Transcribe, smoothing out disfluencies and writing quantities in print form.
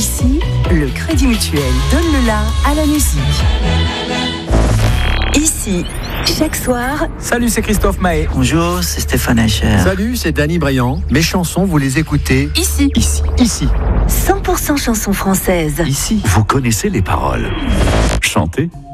Ici, le Crédit Mutuel donne le la à la musique. Ici, chaque soir... Salut, c'est Christophe Mahé. Bonjour, c'est Stéphane Echer. Salut, c'est Danny Briand. Mes chansons, vous les écoutez Ici. 100% 100% chansons françaises. Ici. Vous connaissez les paroles. Chantez